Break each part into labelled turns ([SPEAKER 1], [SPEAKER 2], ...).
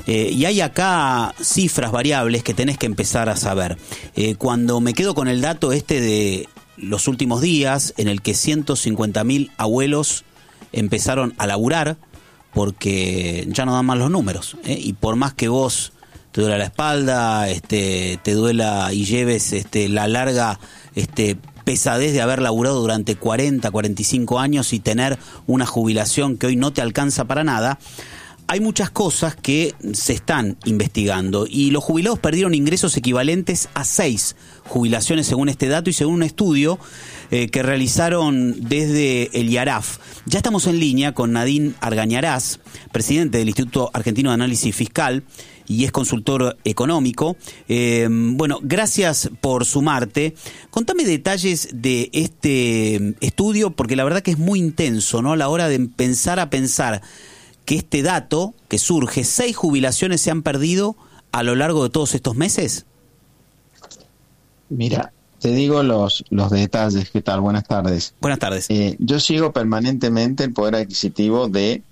[SPEAKER 1] Y hay acá cifras variables que tenés que empezar a saber. Cuando me quedo con el dato de los últimos días, en el que 150.000 abuelos empezaron a laburar, porque ya no dan más los números, y por más que vos te duela la espalda, te duela y lleves la larga pesadez de haber laburado durante 40, 45 años y tener una jubilación que hoy no te alcanza para nada, hay muchas cosas que se están investigando y los jubilados perdieron ingresos equivalentes a 6 jubilaciones según este dato y según un estudio que realizaron desde el IARAF. Ya estamos en línea con Nadine Argañarás, presidente del Instituto Argentino de Análisis Fiscal y es consultor económico. Bueno, gracias por sumarte. Contame detalles de este estudio, porque la verdad que es muy intenso, ¿no? A la hora de pensar que este dato que surge, 6 jubilaciones se han perdido a lo largo de todos estos meses.
[SPEAKER 2] Mira, te digo los detalles. ¿Qué tal? Buenas tardes.
[SPEAKER 1] Buenas tardes.
[SPEAKER 2] Yo sigo permanentemente el poder adquisitivo de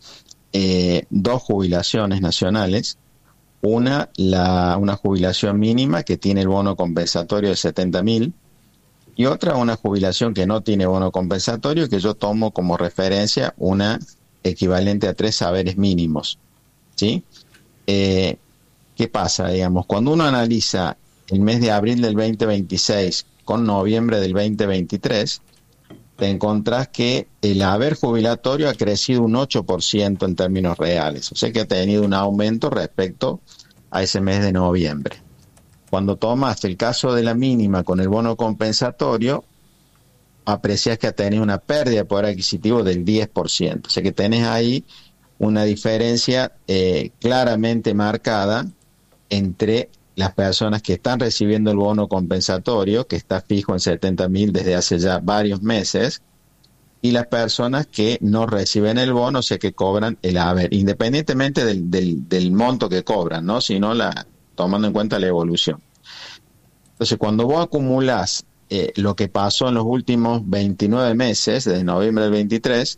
[SPEAKER 2] 2 jubilaciones nacionales. Una jubilación mínima que tiene el bono compensatorio de 70.000 y otra una jubilación que no tiene bono compensatorio, que yo tomo como referencia una equivalente a 3 saberes mínimos, ¿sí? ¿Qué pasa? Digamos, cuando uno analiza el mes de abril del 2026 con noviembre del 2023, te encontrás que el haber jubilatorio ha crecido un 8% en términos reales, o sea que ha tenido un aumento respecto a ese mes de noviembre. Cuando tomas el caso de la mínima con el bono compensatorio, aprecias que ha tenido una pérdida de poder adquisitivo del 10%. O sea que tenés ahí una diferencia claramente marcada entre las personas que están recibiendo el bono compensatorio, que está fijo en 70.000 desde hace ya varios meses, y las personas que no reciben el bono, o sea que cobran el haber, independientemente del monto que cobran, ¿no? Sino tomando en cuenta la evolución. Entonces, cuando vos acumulás lo que pasó en los últimos 29 meses, desde noviembre del 23,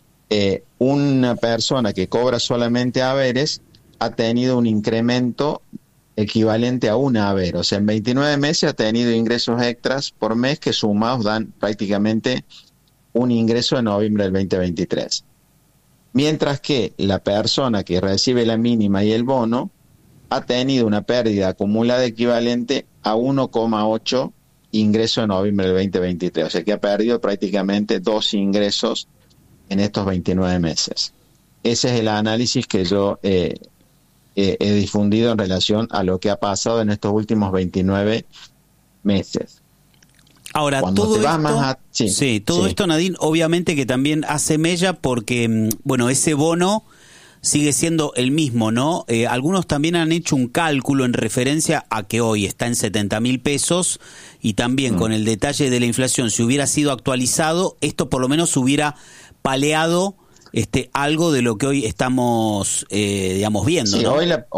[SPEAKER 2] una persona que cobra solamente haberes ha tenido un incremento equivalente a un haber. O sea, en 29 meses ha tenido ingresos extras por mes que sumados dan prácticamente un ingreso en noviembre del 2023. Mientras que la persona que recibe la mínima y el bono ha tenido una pérdida acumulada equivalente a 1,8 ingreso en noviembre del 2023, o sea que ha perdido prácticamente 2 ingresos en estos 29 meses. Ese es el análisis que yo he difundido en relación a lo que ha pasado en estos últimos 29 meses.
[SPEAKER 1] Ahora,
[SPEAKER 2] cuando
[SPEAKER 1] todo
[SPEAKER 2] te vas
[SPEAKER 1] esto,
[SPEAKER 2] más
[SPEAKER 1] todo esto, Nadine, obviamente que también hace mella porque, bueno, ese bono sigue siendo el mismo, ¿no? Algunos también han hecho un cálculo en referencia a que hoy está en 70.000 pesos y también con el detalle de la inflación, si hubiera sido actualizado, esto por lo menos hubiera paleado algo de lo que hoy estamos, digamos, viendo,
[SPEAKER 2] sí,
[SPEAKER 1] ¿no?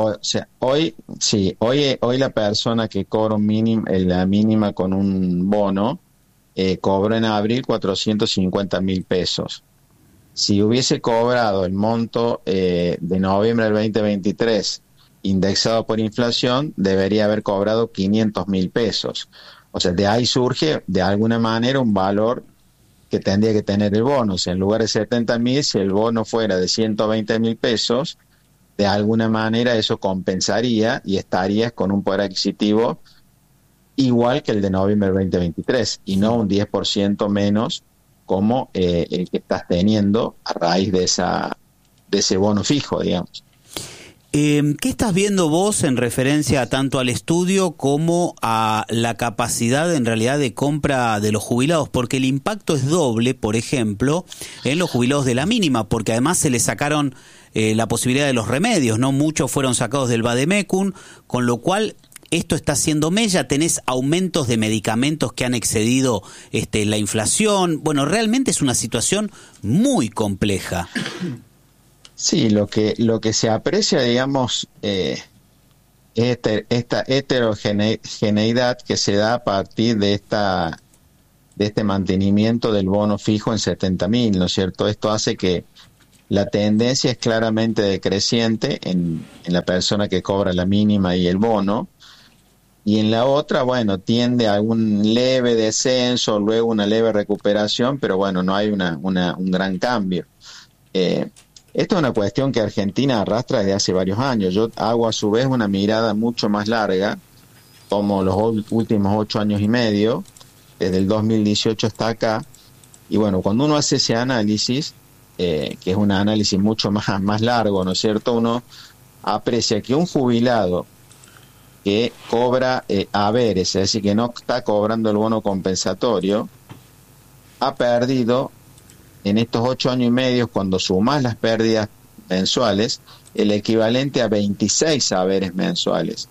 [SPEAKER 2] Hoy la persona que cobra la mínima con un bono cobró en abril 450.000 pesos. Si hubiese cobrado el monto de noviembre del 2023 indexado por inflación, debería haber cobrado 500.000 pesos. O sea, de ahí surge de alguna manera un valor que tendría que tener el bono. O sea, en lugar de 70.000, si el bono fuera de 120.000 pesos, de alguna manera eso compensaría y estarías con un poder adquisitivo igual que el de noviembre del 2023 y no un 10% menos como el que estás teniendo a raíz de ese bono fijo, digamos.
[SPEAKER 1] ¿Qué estás viendo vos en referencia tanto al estudio como a la capacidad en realidad de compra de los jubilados? Porque el impacto es doble, por ejemplo, en los jubilados de la mínima, porque además se les sacaron la posibilidad de los remedios, ¿no? Muchos fueron sacados del Vademecum, con lo cual esto está haciendo mella, tenés aumentos de medicamentos que han excedido la inflación. Bueno, realmente es una situación muy compleja.
[SPEAKER 2] Sí, lo que se aprecia, digamos, es esta heterogeneidad que se da a partir de este mantenimiento del bono fijo en 70.000, ¿no es cierto? Esto hace que la tendencia es claramente decreciente en la persona que cobra la mínima y el bono, y en la otra, bueno, tiende a un leve descenso, luego una leve recuperación, pero bueno, no hay un gran cambio. Esto es una cuestión que Argentina arrastra desde hace varios años. Yo hago a su vez una mirada mucho más larga, como los últimos 8 años y medio, desde el 2018 hasta acá, y bueno, cuando uno hace ese análisis, que es un análisis mucho más largo, ¿no es cierto?, uno aprecia que un jubilado que cobra haberes, es decir, que no está cobrando el bono compensatorio, ha perdido en estos 8 años y medio, cuando sumas las pérdidas mensuales, el equivalente a 26 haberes mensuales.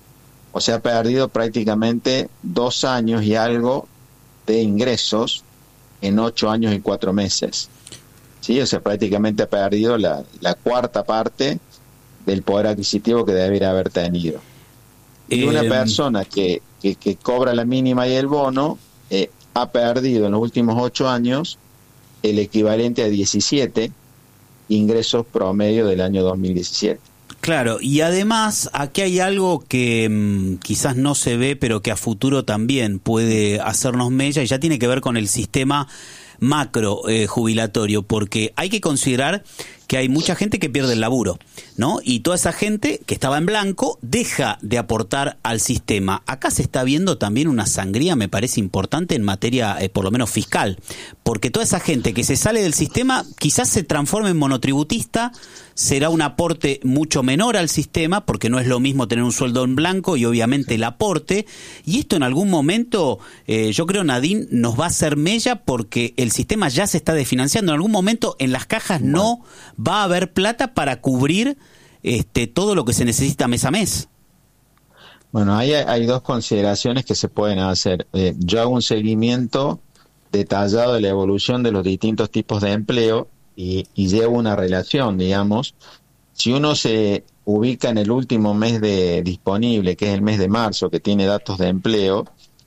[SPEAKER 2] O sea, ha perdido prácticamente 2 años y algo de ingresos en 8 años y 4 meses. ¿Sí? O sea, prácticamente ha perdido la cuarta parte del poder adquisitivo que debería haber tenido. Y una persona que cobra la mínima y el bono ha perdido en los últimos 8 años el equivalente a 17 ingresos promedio del año 2017.
[SPEAKER 1] Claro, y además aquí hay algo que quizás no se ve, pero que a futuro también puede hacernos mella, y ya tiene que ver con el sistema macro jubilatorio, porque hay que considerar que hay mucha gente que pierde el laburo, ¿no? Y toda esa gente que estaba en blanco deja de aportar al sistema. Acá se está viendo también una sangría, me parece importante, en materia, por lo menos fiscal, porque toda esa gente que se sale del sistema quizás se transforme en monotributista, será un aporte mucho menor al sistema, porque no es lo mismo tener un sueldo en blanco y obviamente el aporte, y esto en algún momento, yo creo, Nadine, nos va a hacer mella, porque el sistema ya se está desfinanciando. En algún momento en las cajas no va a haber plata para cubrir todo lo que se necesita mes a mes.
[SPEAKER 2] Bueno, hay dos consideraciones que se pueden hacer. Yo hago un seguimiento detallado de la evolución de los distintos tipos de empleo y llevo una relación, digamos. Si uno se ubica en el último mes disponible, que es el mes de marzo, que tiene datos de empleo,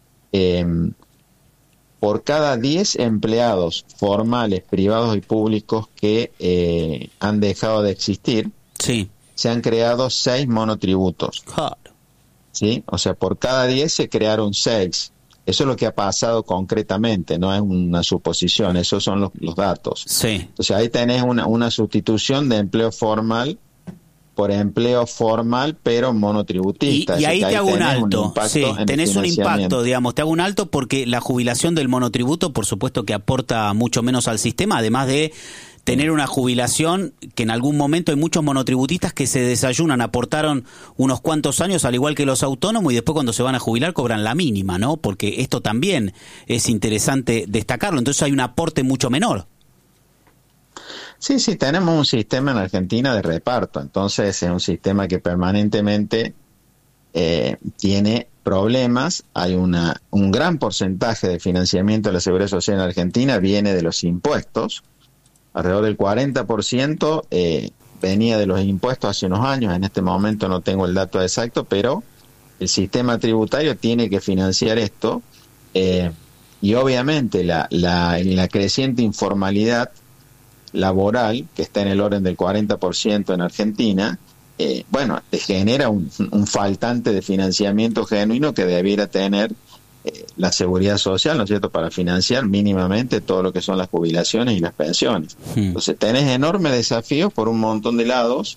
[SPEAKER 2] por cada 10 empleados formales, privados y públicos que han dejado de existir,
[SPEAKER 1] sí,
[SPEAKER 2] se han creado 6 monotributos.
[SPEAKER 1] Claro.
[SPEAKER 2] ¿Sí? O sea, por cada 10 se crearon 6. Eso es lo que ha pasado concretamente, no es una suposición, esos son los datos.
[SPEAKER 1] Sí.
[SPEAKER 2] Entonces ahí tenés una sustitución de empleo formal por empleo formal, pero monotributista.
[SPEAKER 1] Y ahí te hago un alto, sí, tenés un
[SPEAKER 2] financiamiento.
[SPEAKER 1] impacto, digamos, te hago un alto porque la jubilación del monotributo, por supuesto que aporta mucho menos al sistema, además de tener una jubilación que en algún momento hay muchos monotributistas que se desayunan, aportaron unos cuantos años, al igual que los autónomos, y después cuando se van a jubilar cobran la mínima, ¿no? Porque esto también es interesante destacarlo, entonces hay un aporte mucho menor.
[SPEAKER 2] Sí, tenemos un sistema en Argentina de reparto, entonces es un sistema que permanentemente tiene problemas. Hay un gran porcentaje de financiamiento de la Seguridad Social en Argentina viene de los impuestos, alrededor del 40% venía de los impuestos hace unos años, en este momento no tengo el dato exacto, pero el sistema tributario tiene que financiar esto, y obviamente la creciente informalidad laboral, que está en el orden del 40% en Argentina, bueno, te genera un faltante de financiamiento genuino que debiera tener la seguridad social, ¿no es cierto?, para financiar mínimamente todo lo que son las jubilaciones y las pensiones. Entonces tenés enormes desafíos por un montón de lados.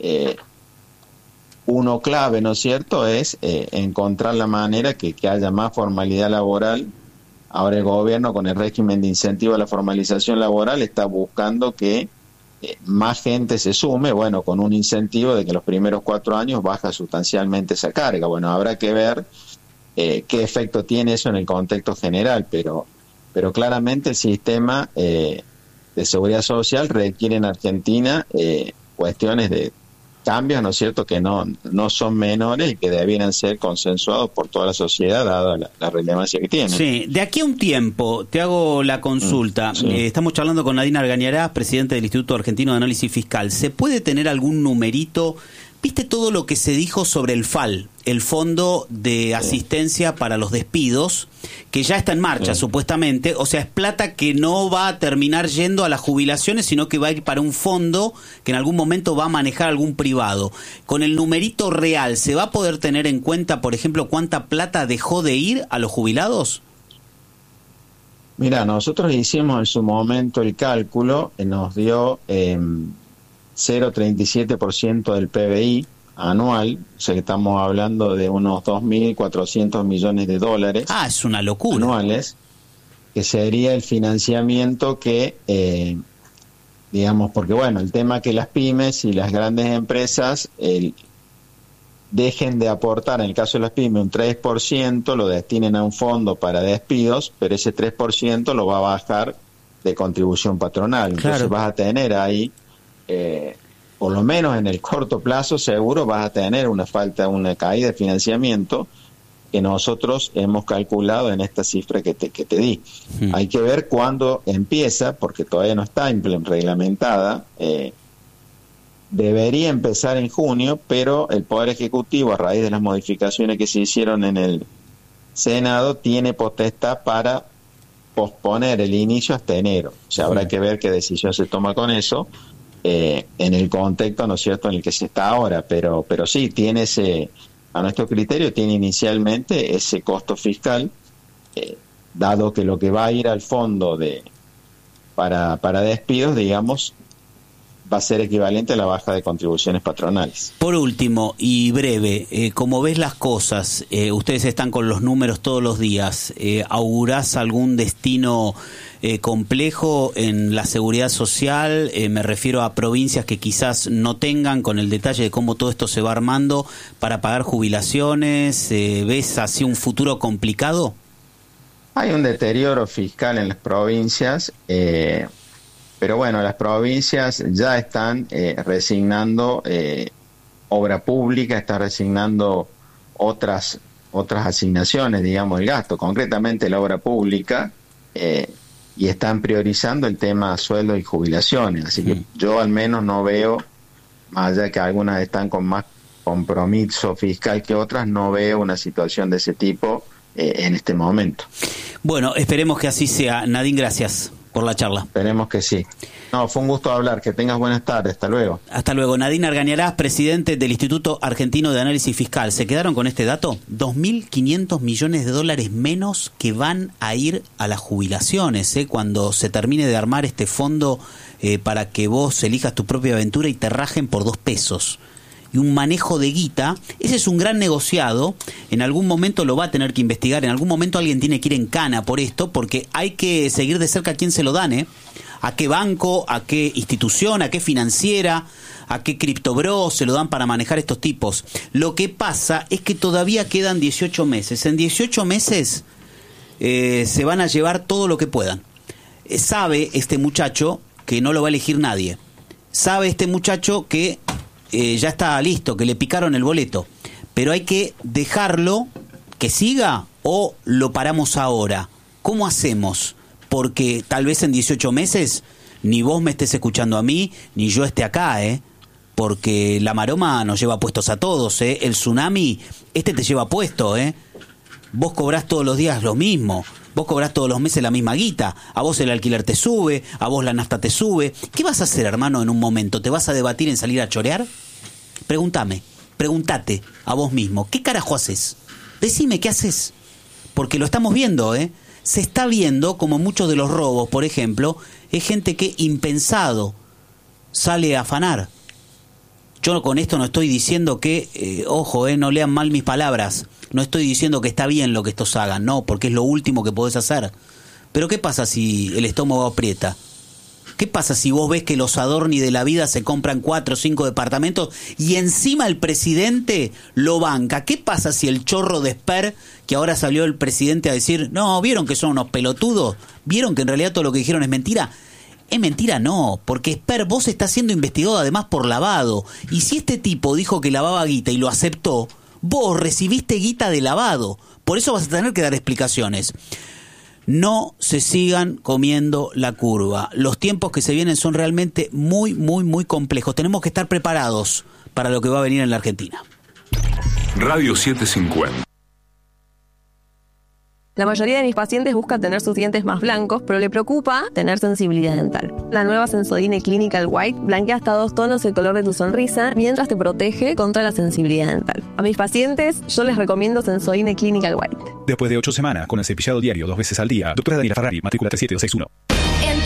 [SPEAKER 2] Uno clave, ¿no es cierto?, es encontrar la manera que haya más formalidad laboral. Ahora el gobierno, con el régimen de incentivo a la formalización laboral, está buscando que más gente se sume, bueno, con un incentivo de que los primeros 4 años baja sustancialmente esa carga. Bueno, habrá que ver qué efecto tiene eso en el contexto general, pero claramente el sistema de seguridad social requiere en Argentina cuestiones de cambios, ¿no es cierto?, que no son menores y que debieran ser consensuados por toda la sociedad, dada la relevancia que tienen.
[SPEAKER 1] Sí, de aquí a un tiempo, te hago la consulta.
[SPEAKER 2] Sí.
[SPEAKER 1] Estamos charlando con Nadine Argañarás, presidente del Instituto Argentino de Análisis Fiscal. ¿Se puede tener algún numerito ¿Viste todo lo que se dijo sobre el FAL, el Fondo de Asistencia para los Despidos, que ya está en marcha supuestamente? O sea, es plata que no va a terminar yendo a las jubilaciones, sino que va a ir para un fondo que en algún momento va a manejar algún privado. Con el numerito real, ¿se va a poder tener en cuenta, por ejemplo, cuánta plata dejó de ir a los jubilados?
[SPEAKER 2] Mira, nosotros hicimos en su momento el cálculo, nos dio 0,37% del PBI anual, o sea que estamos hablando de unos 2.400 millones de dólares.
[SPEAKER 1] Ah, es una locura.
[SPEAKER 2] Anuales, que sería el financiamiento que, digamos, porque bueno, el tema que las pymes y las grandes empresas dejen de aportar, en el caso de las pymes, un 3%, lo destinen a un fondo para despidos, pero ese 3% lo va a bajar de contribución patronal. Entonces vas a tener ahí, por lo menos en el corto plazo, seguro vas a tener una caída de financiamiento que nosotros hemos calculado en esta cifra que te di. Hay que ver cuándo empieza, porque todavía no está reglamentada. Debería empezar en junio, pero el Poder Ejecutivo, a raíz de las modificaciones que se hicieron en el Senado, tiene potestad para posponer el inicio hasta enero. O sea, habrá que ver qué decisión se toma con eso, en el contexto, ¿no es cierto?, en el que se está ahora, pero sí, tiene a nuestro criterio, tiene inicialmente ese costo fiscal, dado que lo que va a ir al fondo para despidos, digamos, va a ser equivalente a la baja de contribuciones patronales.
[SPEAKER 1] Por último, y breve, como ves las cosas, ustedes están con los números todos los días, ¿augurás algún destino complejo en la seguridad social? Me refiero a provincias que quizás no tengan, con el detalle de cómo todo esto se va armando, para pagar jubilaciones. ¿Ves así un futuro complicado?
[SPEAKER 2] Hay un deterioro fiscal en las provincias, pero bueno, las provincias ya están resignando obra pública, están resignando otras asignaciones, digamos, el gasto, concretamente la obra pública, y están priorizando el tema sueldos y jubilaciones. Así que yo al menos no veo, más allá de que algunas están con más compromiso fiscal que otras, no veo una situación de ese tipo en este momento.
[SPEAKER 1] Bueno, esperemos que así sea. Nadine, gracias por la charla.
[SPEAKER 2] Esperemos que sí. No, fue un gusto hablar. Que tengas buenas tardes. Hasta luego.
[SPEAKER 1] Hasta luego. Nadine Argañarás, presidente del Instituto Argentino de Análisis Fiscal. ¿Se quedaron con este dato? 2.500 millones de dólares menos que van a ir a las jubilaciones, cuando se termine de armar este fondo para que vos elijas tu propia aventura y te rajen por 2 pesos. Y un manejo de guita, ese es un gran negociado. En algún momento lo va a tener que investigar, en algún momento alguien tiene que ir en cana por esto, porque hay que seguir de cerca a quién se lo dan, a qué banco, a qué institución, a qué financiera, a qué criptobro se lo dan para manejar estos tipos. Lo que pasa es que todavía quedan 18 meses. En 18 meses se van a llevar todo lo que puedan. Sabe este muchacho que no lo va a elegir nadie. Sabe este muchacho que ya está listo, que le picaron el boleto, pero hay que dejarlo que siga o lo paramos ahora. ¿Cómo hacemos? Porque tal vez en 18 meses ni vos me estés escuchando a mí, ni yo esté acá, porque la maroma nos lleva puestos a todos, el tsunami, te lleva puesto, Vos cobrás todos los días lo mismo, vos cobrás todos los meses la misma guita, a vos el alquiler te sube, a vos la nafta te sube. ¿Qué vas a hacer, hermano, en un momento? ¿Te vas a debatir en salir a chorear? Pregúntate a vos mismo, ¿qué carajo haces? Decime, ¿qué haces? Porque lo estamos viendo, Se está viendo como muchos de los robos, por ejemplo, es gente que impensado sale a afanar. Yo con esto no estoy diciendo que, ojo, no lean mal mis palabras, no estoy diciendo que está bien lo que estos hagan, no, porque es lo último que podés hacer. Pero ¿qué pasa si el estómago aprieta? ¿Qué pasa si vos ves que los Adorni de la vida se compran 4 o 5 departamentos y encima el presidente lo banca? ¿Qué pasa si el chorro de Esper, que ahora salió el presidente a decir, no, ¿vieron que son unos pelotudos? ¿Vieron que en realidad todo lo que dijeron es mentira? Es mentira, no, porque Esper, vos estás siendo investigado además por lavado. Y si este tipo dijo que lavaba guita y lo aceptó, vos recibiste guita de lavado. Por eso vas a tener que dar explicaciones. No se sigan comiendo la curva. Los tiempos que se vienen son realmente muy, muy, muy complejos. Tenemos que estar preparados para lo que va a venir en la Argentina.
[SPEAKER 3] Radio 750.
[SPEAKER 4] La mayoría de mis pacientes busca tener sus dientes más blancos, pero le preocupa tener sensibilidad dental. La nueva Sensodyne Clinical White blanquea hasta 2 tonos el color de tu sonrisa mientras te protege contra la sensibilidad dental. A mis pacientes yo les recomiendo Sensodyne Clinical White.
[SPEAKER 5] Después de 8 semanas con el cepillado diario 2 veces al día, doctora Daniela Ferrari, matrícula 37261.